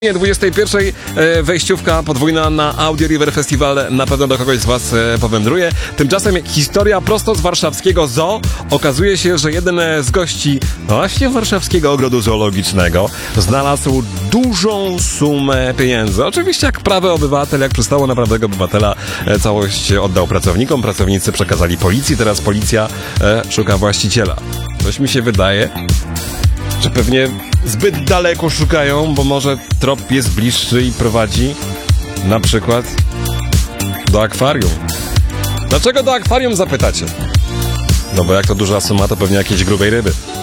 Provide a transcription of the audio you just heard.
21 wejściówka podwójna na Audio River Festival na pewno do kogoś z was powędruje. Tymczasem historia prosto z warszawskiego zoo. Okazuje się, że jeden z gości właśnie warszawskiego ogrodu zoologicznego znalazł dużą sumę pieniędzy. Oczywiście jak prawy obywatel, jak przystało na prawego obywatela, całość oddał pracownikom. Pracownicy przekazali policji, teraz policja szuka właściciela. Coś mi się wydaje, że pewnie zbyt daleko szukają, bo może trop jest bliższy i prowadzi na przykład do akwarium. Dlaczego do akwarium, zapytacie? No bo jak to duża suma, to pewnie jakiejś grubej ryby.